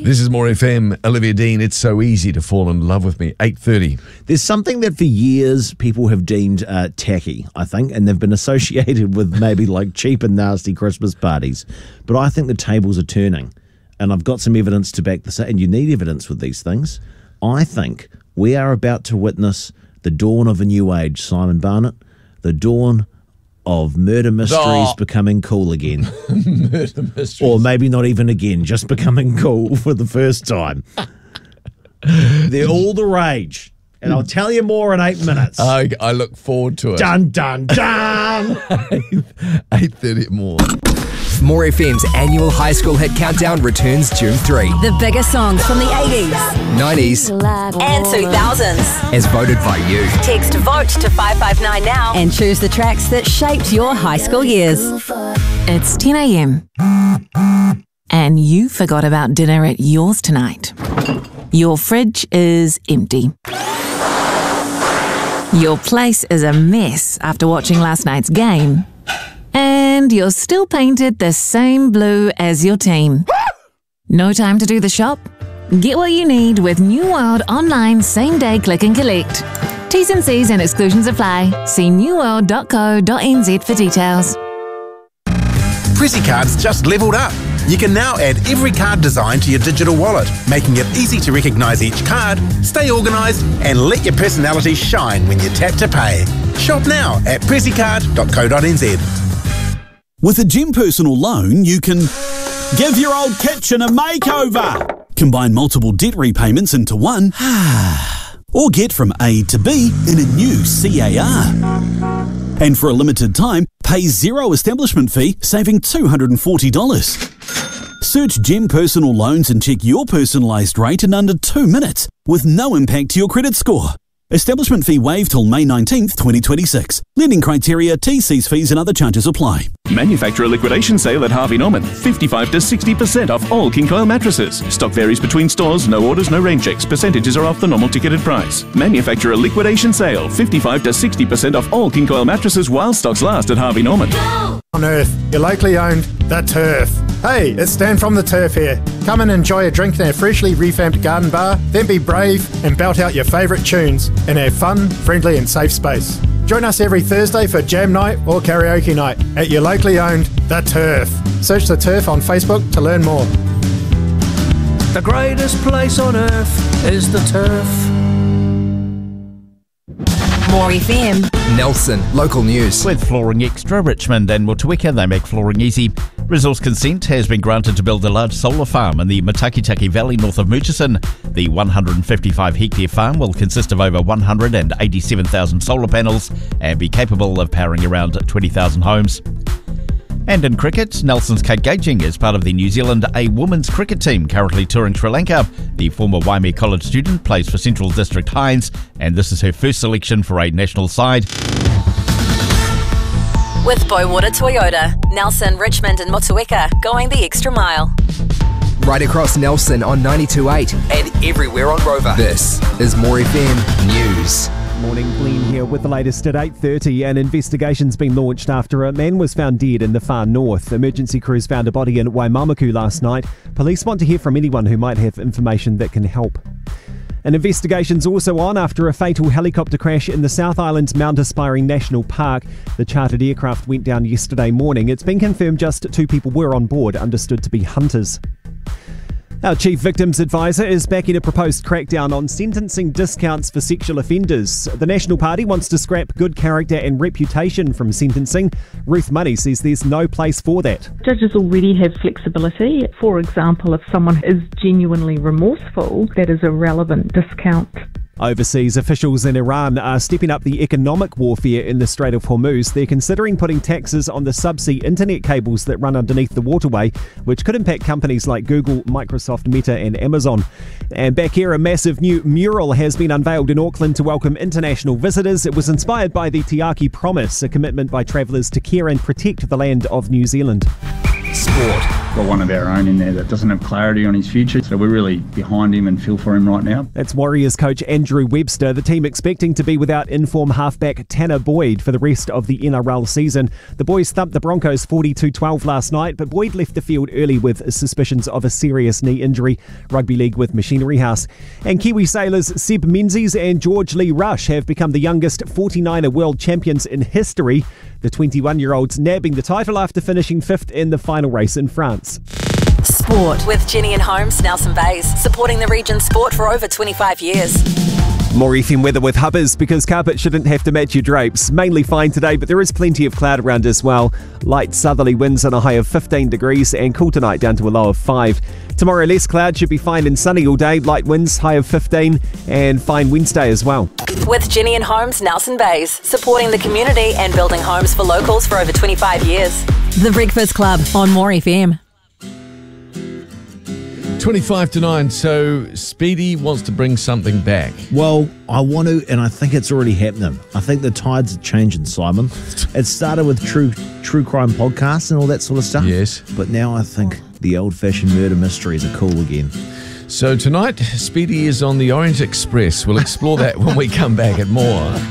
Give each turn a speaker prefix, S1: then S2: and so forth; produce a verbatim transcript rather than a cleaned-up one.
S1: This is More F M. Olivia Dean, It's So Easy to Fall in Love with Me, eight thirty.
S2: There's something that for years people have deemed uh, tacky, I think, and they've been associated with maybe like cheap and nasty Christmas parties. But I think the tables are turning, and I've got some evidence to back this up, and you need evidence with these things. I think we are about to witness the dawn of a new age, Simon Barnett, the dawn of murder mysteries
S1: Oh.
S2: becoming cool again.
S1: Murder mysteries.
S2: Or maybe not even again, just becoming cool for the first time. They're all the rage. And I'll tell you more in eight minutes.
S1: I, I look forward to it.
S2: Dun, dun, dun!
S1: eight thirty at More.
S3: More F M's annual high school hit countdown returns June third.
S4: The biggest songs from the eighties
S3: nineties
S4: and two thousands.
S3: as voted by you.
S4: Text VOTE to five five nine now and choose the tracks that shaped your high school years.
S5: It's ten a.m. and you forgot about dinner at yours tonight. Your fridge is empty. Your place is a mess after watching last night's game. And you're still painted the same blue as your team. No time to do the shop? Get what you need with New World Online Same Day Click and Collect. T's and C's and exclusions apply. See new world dot co dot n z for details.
S6: Prezzy Cards just leveled up. You can now add every card design to your digital wallet, making it easy to recognise each card, stay organised, and let your personality shine when you tap to pay. Shop now at prezzy card dot co dot n z.
S7: With a Gem Personal Loan, you can give your old kitchen a makeover, combine multiple debt repayments into one, or get from A to B in a new C A R. And for a limited time, pay zero establishment fee, saving two hundred forty dollars. Search Gem Personal Loans and check your personalised rate in under two minutes with no impact to your credit score. Establishment fee waived till May nineteenth, twenty twenty-six. Lending criteria, T Cs fees and other charges apply.
S8: Manufacturer liquidation sale at Harvey Norman. fifty-five to sixty percent off all King Coil mattresses. Stock varies between stores. No orders, no rain checks. Percentages are off the normal ticketed price. Manufacturer liquidation sale. fifty-five to sixty percent off all King Coil mattresses while stocks last at Harvey Norman.
S9: On Earth, you're locally owned The Turf. Hey, it's Dan from The Turf here. Come and enjoy a drink in our freshly revamped garden bar, then be brave and belt out your favourite tunes in our fun, friendly and safe space. Join us every Thursday for jam night or karaoke night at your locally owned The Turf. Search The Turf on Facebook to learn more.
S10: The greatest place on earth is The Turf.
S4: More F M.
S3: Nelson, local news.
S11: With Flooring Extra, Richmond and Motueka, they make flooring easy. Resource consent has been granted to build a large solar farm in the Matakitaki Valley north of Murchison. The one hundred fifty-five hectare farm will consist of over one hundred eighty-seven thousand solar panels and be capable of powering around twenty thousand homes. And in cricket, Nelson's Kate Gaging is part of the New Zealand A women's cricket team currently touring Sri Lanka. The former Waimea College student plays for Central District Hinds, and this is her first selection for a national side.
S4: With Boywater Toyota, Nelson, Richmond and Motueka, going the extra mile.
S3: Right across Nelson on ninety-two point eight and everywhere on Rover. This is More F M News.
S12: Morning, Glenn here with the latest at eight thirty. An investigation's been launched after a man was found dead in the far north. Emergency crews found a body in Waimamaku last night. Police want to hear from anyone who might have information that can help. An investigation's also on after a fatal helicopter crash in the South Island's Mount Aspiring National Park. The chartered aircraft went down yesterday morning. It's been confirmed just two people were on board, understood to be hunters. Our Chief Victims Advisor is backing a proposed crackdown on sentencing discounts for sexual offenders. The National Party wants to scrap good character and reputation from sentencing. Ruth Money says there's no place for that.
S13: Judges already have flexibility. For example, if someone is genuinely remorseful, that is a relevant discount.
S12: Overseas officials in Iran are stepping up the economic warfare in the Strait of Hormuz. They're considering putting taxes on the subsea internet cables that run underneath the waterway, which could impact companies like Google, Microsoft, Meta and Amazon. And back here, a massive new mural has been unveiled in Auckland to welcome international visitors. It was inspired by the Te Aki Promise, a commitment by travellers to care and protect the land of New Zealand.
S3: Sport.
S14: Got one of our own in there that doesn't have clarity on his future, so we're really behind him and feel for him right now.
S12: That's Warriors coach Andrew Webster. The team expecting to be without in-form halfback Tanner Boyd for the rest of the N R L season. The boys thumped the Broncos forty-two twelve last night, but Boyd left the field early with suspicions of a serious knee injury. Rugby League with Machinery House. And Kiwi sailors Seb Menzies and George Lee Rush have become the youngest forty-niner world champions in history. The twenty-one-year-olds nabbing the title after finishing fifth in the final race in France.
S4: Sport with Jenny and Holmes, Nelson Bays, supporting the region's sport for over twenty-five years.
S12: More F M weather with Hubbers, because carpet shouldn't have to match your drapes. Mainly fine today, but there is plenty of cloud around as well. Light southerly winds on a high of fifteen degrees, and cool tonight down to a low of five. Tomorrow less cloud, should be fine and sunny all day. Light winds, high of fifteen, and fine Wednesday as well.
S4: With Jenny and Holmes, Nelson Bays, supporting the community and building homes for locals for over twenty-five years. The Breakfast Club on More F M.
S1: twenty-five to nine, so Speedy wants to bring something back.
S2: Well, I want to, and I think it's already happening. I think the tides are changing, Simon. It started with true true crime podcasts and all that sort of stuff.
S1: Yes.
S2: But now I think the old-fashioned murder mysteries are cool again.
S1: So tonight, Speedy is on the Orient Express. We'll explore that when we come back at more.